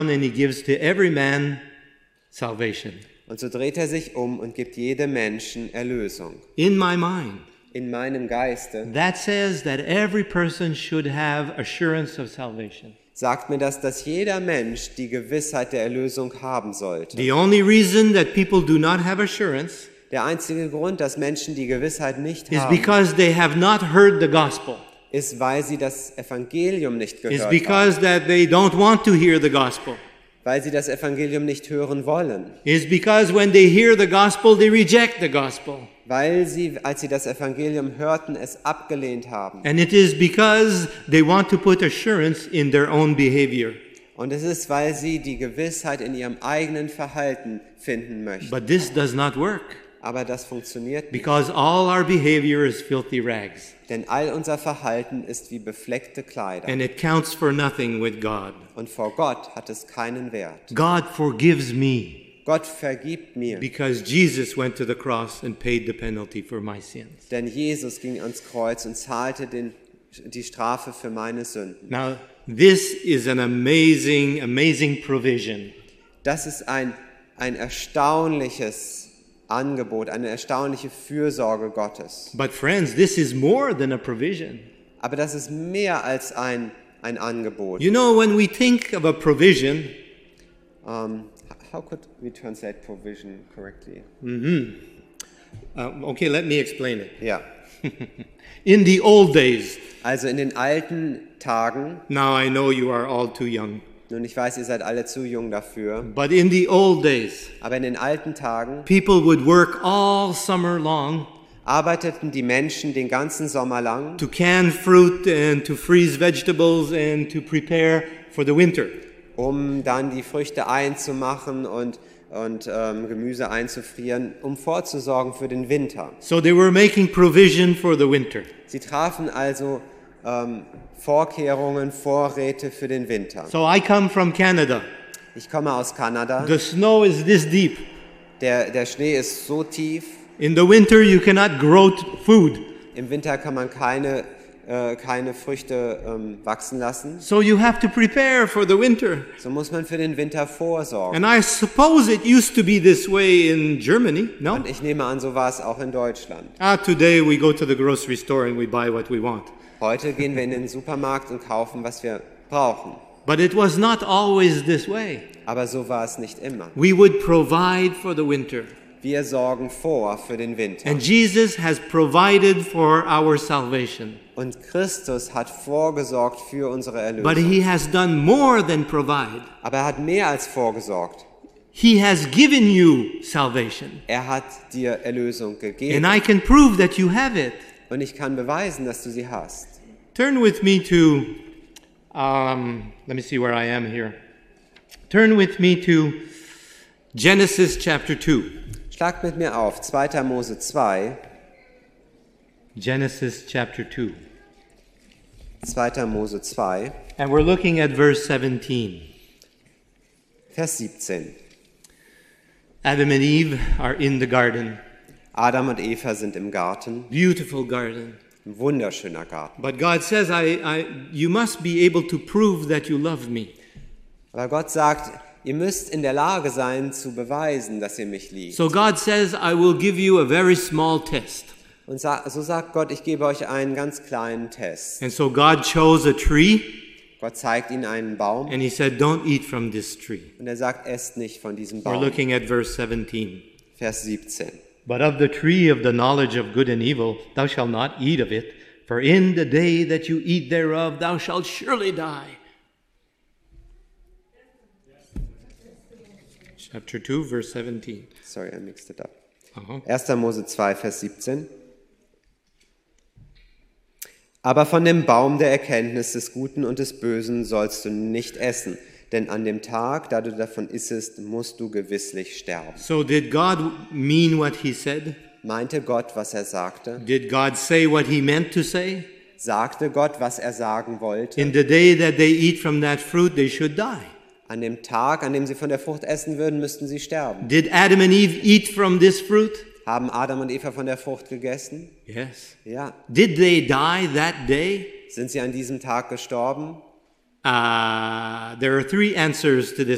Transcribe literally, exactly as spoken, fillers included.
and he gives to every man salvation. Und so dreht er sich um und gibt jedem Menschen Erlösung. In my mind, In meinem Geiste that says that every person should have assurance of salvation. sagt mir das, dass jeder Mensch die Gewissheit der Erlösung haben sollte. The only reason that people do not have assurance Der einzige Grund, dass Menschen die Gewissheit nicht is haben, because they have not heard the gospel. ist, weil sie das Evangelium nicht Is gehört haben. because that they don't want to hear the gospel. Weil sie das Evangelium nicht hören wollen. Is because when they hear the gospel, they reject the gospel. Weil sie, als sie das Evangelium hörten, es abgelehnt haben. And it is because they want to put assurance in their own behavior. Und es ist, weil sie die Gewissheit in ihrem eigenen Verhalten finden möchten. But this does not work Aber das funktioniert nicht, because all our behavior is filthy rags. denn all unser Verhalten ist wie befleckte Kleider. And it counts for nothing with God. Und vor Gott hat es keinen Wert. God forgives me Gott vergibt mir, because Jesus went to the cross and paid the penalty for my sins. denn Jesus ging ans Kreuz und zahlte den, die Strafe für meine Sünden. Now, this is an amazing, amazing provision. Das ist ein, ein erstaunliches Angebot, eine erstaunliche Fürsorge Gottes. But friends, this is more than a provision. Aber das ist mehr als ein, ein Angebot. You know, when we think of a provision, Um, how could we translate provision correctly? uh, okay, let me explain it. Ja, In the old days, also in den alten Tagen, now I know you are all too young, nun ich weiß, ihr seid alle zu jung dafür, but in the old days, aber in den alten Tagen people would work all summer long arbeiteten die Menschen den ganzen Sommer lang, to can fruit and to freeze vegetables and to prepare for the winter. um dann die Früchte einzumachen und, und ähm, Gemüse einzufrieren, um vorzusorgen für den Winter. So they were making provision for the winter. Sie trafen also ähm, Vorkehrungen, Vorräte für den Winter. So I come from Canada. Ich komme aus Kanada. The snow is this deep. Der, der Schnee ist so tief. In the winter, you cannot grow t- food. Im Winter kann man keine, äh, keine Früchte ähm, wachsen lassen. So you have to prepare for the winter. So muss man für den Winter vorsorgen. And I suppose it used to be this way in Germany, no? Und ich nehme an, so war es auch in Deutschland. Ah, today we go to the grocery store and we buy what we want. Heute gehen wir in den Supermarkt und kaufen, was wir brauchen. But it was not always this way. Aber so war es nicht immer. We would provide for the winter. Wir sorgen vor für den Winter. And Jesus has provided for our salvation. Und Christus hat vorgesorgt für unsere But Erlösung. he has done more than provide. Aber er hat mehr als vorgesorgt. He has given you salvation. Er hat dir Erlösung And gegeben. I can prove that you have it. Und ich kann beweisen, dass du sie hast. Turn with me to, um, let me see where I am here. Turn with me to Genesis chapter two. Schlagt mit mir auf, zweiter Mose zwei, Genesis chapter two. zweiter Mose zwei, And we're looking at verse seventeen. Vers siebzehn. Adam and Eve are in the garden. Adam und Eva sind im Garten, Beautiful garden. ein wunderschöner Garten. But God says, I, I, you must be able to prove that you love me. Aber Gott sagt, ihr müsst in der Lage sein, zu beweisen, dass ihr mich liebt. So God says, I will give you a very small test. Und sa- so sagt Gott, ich gebe euch einen ganz kleinen Test. And so God chose a tree, Gott zeigt ihnen einen Baum and he said, don't eat from this tree. und er sagt, esst nicht von diesem We're Baum. looking at verse seventeen. Vers siebzehn. But of the tree of the knowledge of good and evil, thou shalt not eat of it, for in the day that you eat thereof, thou shalt surely die. Chapter two, verse seventeen. Sorry, I mixed it up. Uh-huh. erster Mose zwei, Vers siebzehn. Aber von dem Baum der Erkenntnis des Guten und des Bösen sollst du nicht essen, denn an dem Tag, da du davon issest, musst du gewisslich sterben. So did God mean what he said? Meinte Gott, was er sagte? Did God say what he meant to say? Sagte Gott, was er sagen wollte? In the day that they eat from that fruit, they should die. An dem Tag, an dem sie von der Frucht essen würden, müssten sie sterben. Did Adam and Eve eat from this fruit? Haben Adam und Eva von der Frucht gegessen? Yes. Ja. Did they die that day? Sind sie an diesem Tag gestorben? Uh, there are three answers to this